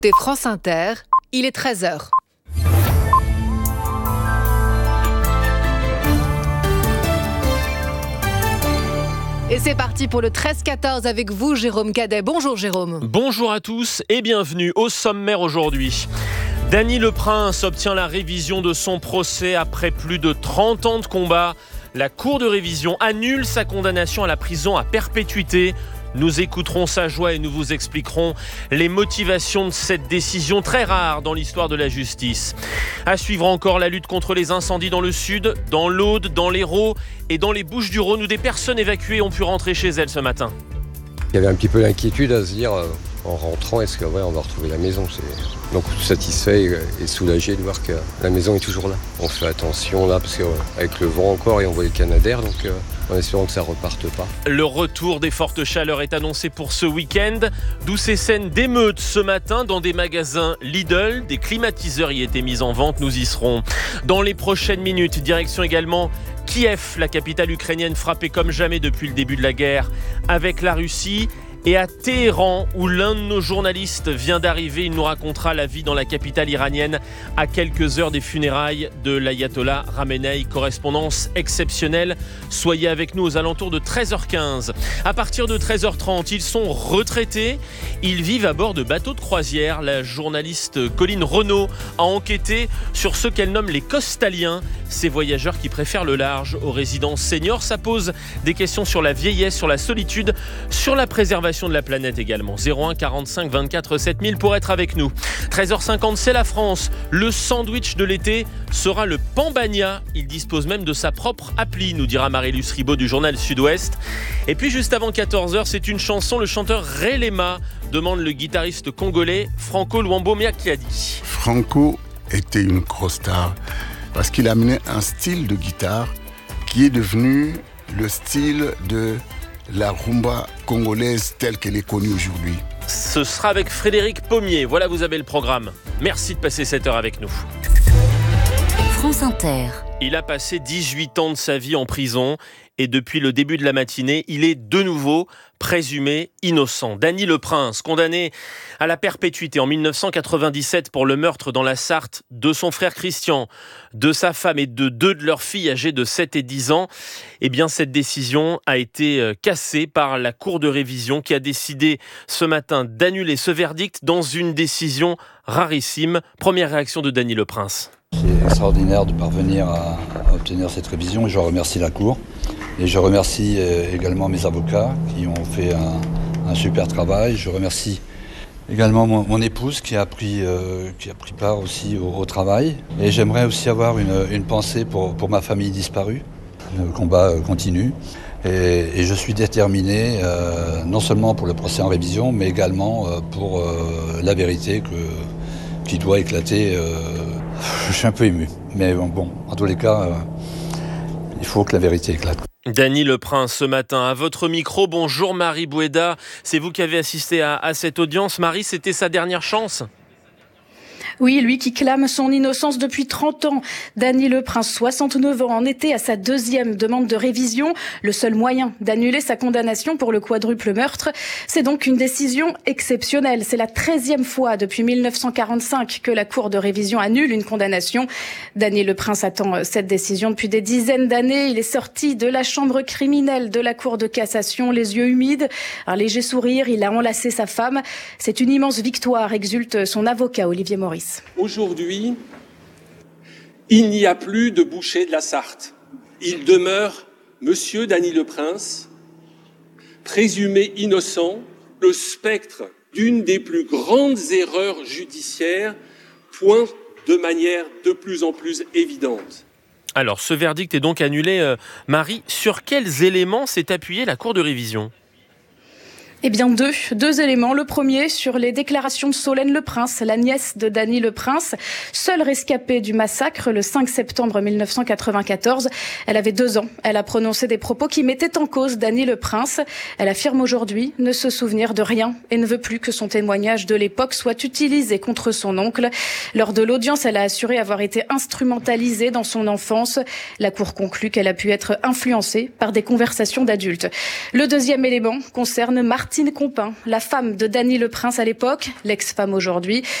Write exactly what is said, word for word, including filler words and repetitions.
T'es France Inter, il est treize heures. Et c'est parti pour le treize quatorze avec vous, Jérôme Cadet. Bonjour Jérôme. Bonjour à tous et bienvenue au sommaire aujourd'hui. Dany Le Prince obtient la révision de son procès après plus de trente ans de combat. La Cour de révision annule sa condamnation à la prison à perpétuité. Nous écouterons sa joie et nous vous expliquerons les motivations de cette décision très rare dans l'histoire de la justice. À suivre encore la lutte contre les incendies dans le sud, dans l'Aude, dans l'Hérault et dans les Bouches-du-Rhône où des personnes évacuées ont pu rentrer chez elles ce matin. Il y avait un petit peu l'inquiétude à se dire, euh, en rentrant, est-ce que ouais, on va retrouver la maison ? C'est... Donc satisfait et soulagé de voir que la maison est toujours là. On fait attention là, parce qu'avec le vent encore et on voit les canadaires, donc euh, en espérant que ça ne reparte pas. Le retour des fortes chaleurs est annoncé pour ce week-end, d'où ces scènes d'émeutes ce matin dans des magasins Lidl. Des climatiseurs y étaient mis en vente, nous y serons. Dans les prochaines minutes, direction également Kiev, la capitale ukrainienne frappée comme jamais depuis le début de la guerre avec la Russie. Et à Téhéran, où l'un de nos journalistes vient d'arriver, il nous racontera la vie dans la capitale iranienne à quelques heures des funérailles de l'ayatollah Khamenei. Correspondance exceptionnelle. Soyez avec nous aux alentours de treize heures quinze. À partir de treize heures trente, ils sont retraités. Ils vivent à bord de bateaux de croisière. La journaliste Colline Renaud a enquêté sur ce qu'elle nomme les costaliens, ces voyageurs qui préfèrent le large aux résidences seniors. Ça pose des questions sur la vieillesse, sur la solitude, sur la préservation de la planète également. zéro un quarante-cinq vingt-quatre sept mille pour être avec nous. treize heures cinquante, c'est la France. Le sandwich de l'été sera le Pambagna. Il dispose même de sa propre appli, nous dira Marie-Luce Ribaud du journal Sud-Ouest. Et puis juste avant quatorze heures, c'est une chanson. Le chanteur Ray Lema demande le guitariste congolais Franco Luambo Meakiadi. Franco était une grosse star parce qu'il a amené un style de guitare qui est devenu le style de la rumba congolaise telle qu'elle est connue aujourd'hui. Ce sera avec Frédéric Pommier. Voilà, vous avez le programme. Merci de passer cette heure avec nous. France Inter. Il a passé dix-huit ans de sa vie en prison et depuis le début de la matinée, il est de nouveau présumé innocent. Dany Le Prince, condamné à la perpétuité en dix-neuf cent quatre-vingt-dix-sept pour le meurtre dans la Sarthe de son frère Christian, de sa femme et de deux de leurs filles âgées de sept et dix ans. Eh bien, cette décision a été cassée par la Cour de révision qui a décidé ce matin d'annuler ce verdict dans une décision rarissime. Première réaction de Dany Le Prince. C'est extraordinaire de parvenir à, à obtenir cette révision et je remercie la Cour. Et je remercie également mes avocats qui ont fait un, un super travail. Je remercie également mon, mon épouse qui a pris, euh, qui a pris part aussi au, au travail. Et j'aimerais aussi avoir une, une pensée pour, pour ma famille disparue. Le combat continue. Et, et je suis déterminé, euh, non seulement pour le procès en révision, mais également euh, pour euh, la vérité que, qui doit éclater. Euh, je suis un peu ému. Mais bon, bon en tous les cas, euh, il faut que la vérité éclate. Dany Le Prince ce matin à votre micro. Bonjour Marie Bouéda, c'est vous qui avez assisté à, à cette audience. Marie, c'était sa dernière chance ? Oui, lui qui clame son innocence depuis trente ans. Dany Le Prince, soixante-neuf ans, en était à sa deuxième demande de révision. Le seul moyen d'annuler sa condamnation pour le quadruple meurtre. C'est donc une décision exceptionnelle. C'est la treizième fois depuis dix-neuf cent quarante-cinq que la Cour de révision annule une condamnation. Dany Le Prince attend cette décision depuis des dizaines d'années. Il est sorti de la chambre criminelle de la Cour de cassation, les yeux humides, un léger sourire. Il a enlacé sa femme. C'est une immense victoire, exulte son avocat Olivier Maurice. Aujourd'hui, il n'y a plus de boucher de la Sarthe. Il demeure Monsieur Dany Le Prince, présumé innocent, le spectre d'une des plus grandes erreurs judiciaires pointe de manière de plus en plus évidente. Alors, ce verdict est donc annulé. Euh, Marie, sur quels éléments s'est appuyée la Cour de révision ? Eh bien deux, deux éléments. Le premier sur les déclarations de Solène Le Prince, la nièce de Dany Le Prince, seule rescapée du massacre le cinq septembre dix-neuf cent quatre-vingt-quatorze. Elle avait deux ans. Elle a prononcé des propos qui mettaient en cause Dany Le Prince. Elle affirme aujourd'hui ne se souvenir de rien et ne veut plus que son témoignage de l'époque soit utilisé contre son oncle. Lors de l'audience, elle a assuré avoir été instrumentalisée dans son enfance. La Cour conclut qu'elle a pu être influencée par des conversations d'adultes. Le deuxième élément concerne Martin Martine Compin, la femme de Dany Le Prince à l'époque, l'ex-femme aujourd'hui.